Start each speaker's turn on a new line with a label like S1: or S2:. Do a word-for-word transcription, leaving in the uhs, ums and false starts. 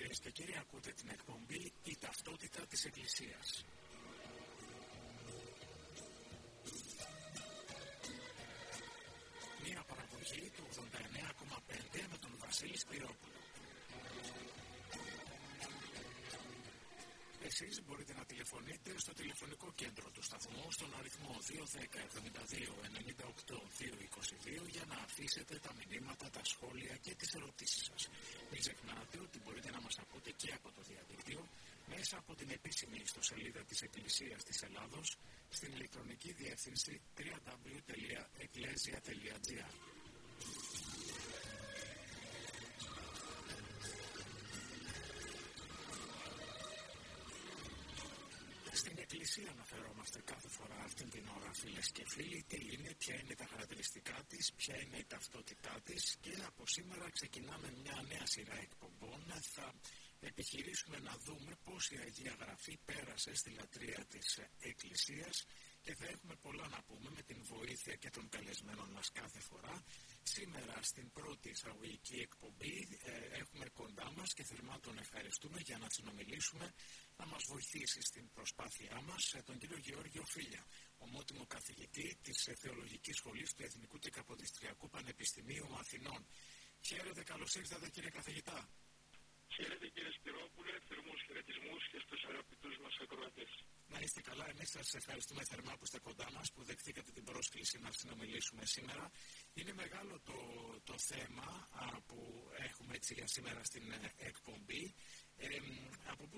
S1: Κυρίες και κύριοι, ακούτε την εκπομπή «Η ταυτότητα της Εκκλησίας». Μία παραγωγή του ογδόντα εννέα κόμμα πέντε με τον Βασίλη Σπυρόπουλο. Εσείς μπορείτε να τηλεφωνείτε στο τηλεφωνικό κέντρο του σταθμού στον αριθμό δύο ένα μηδέν εβδομήντα δύο ενενήντα οκτώ διακόσια είκοσι δύο για να αφήσετε τα μηνύματα, τα σχόλια και τις ερωτήσεις σας. Μην ξεχνάτε ότι μπορείτε να μας ακούτε και από το διαδίκτυο μέσα από την επίσημη ιστοσελίδα της Εκκλησίας της Ελλάδος στην ηλεκτρονική διεύθυνση double-u double-u double-u τελεία εκκλέσια τελεία τζι άρ. Στην Εκκλησία αναφερόμαστε κάθε φορά αυτήν την ώρα, φίλες και φίλοι, τι είναι, ποια είναι τα χαρακτηριστικά της, ποια είναι η ταυτότητά της, και από σήμερα ξεκινάμε μια νέα σειρά εκπομπών. Θα επιχειρήσουμε να δούμε πώς η Αγία Γραφή πέρασε στη λατρεία της Εκκλησίας και θα έχουμε πολλά να πούμε με την βοήθεια και των καλεσμένων μας κάθε φορά. Σήμερα στην πρώτη εισαγωγική εκπομπή ε, έχουμε κοντά μας και θερμά τον ευχαριστούμε για να συνομιλήσουμε, να μας βοηθήσει στην προσπάθειά μας, τον κύριο Γεώργιο Φίλια, ομότιμο καθηγητή της Θεολογικής Σχολής του Εθνικού και Καποδιστριακού Πανεπιστημίου Αθηνών. Χαίρετε, καλώς ήρθατε κύριε καθηγητά.
S2: Χαίρετε κύριε Σπυρόπουλε, θερμούς χαιρετισμούς και στους αγαπητούς μας ακροατές.
S1: Να είστε καλά, εμείς σας ευχαριστούμε θερμά που είστε κοντά μας, που δεχτήκατε την πρόσκληση να συνομιλήσουμε σήμερα. Είναι μεγάλο το, το θέμα α, που έχουμε έτσι για σήμερα στην εκπομπή. Ε, από πού